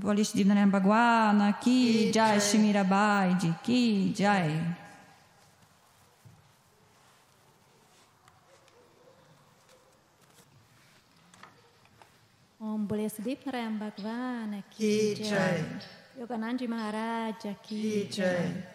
Bolish Dinarayana Bhagwana Ki Jai, Shri Mirabai Ji Ki Jai. Om Bole Dinarayana Bhagwana Ki Jai. Yogananji Maharaja Ki Jai.